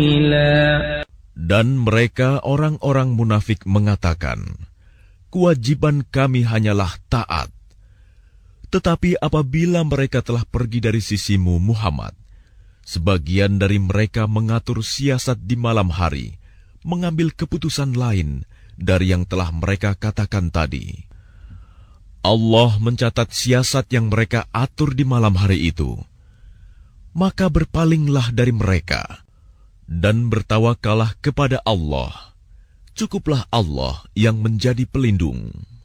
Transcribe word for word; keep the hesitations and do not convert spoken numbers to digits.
Dan mereka orang-orang munafik mengatakan, kewajiban kami hanyalah taat. Tetapi apabila mereka telah pergi dari sisimu, Muhammad, sebagian dari mereka mengatur siasat di malam hari, mengambil keputusan lain dari yang telah mereka katakan tadi. Allah mencatat siasat yang mereka atur di malam hari itu. Maka berpalinglah dari mereka dan bertawakallah kepada Allah. Cukuplah Allah yang menjadi pelindung.